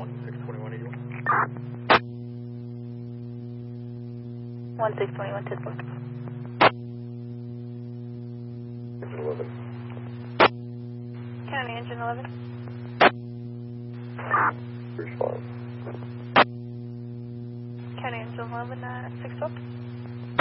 1621 Tisla. Engine 11. County Engine 11. Respond. County Engine 11 at 612.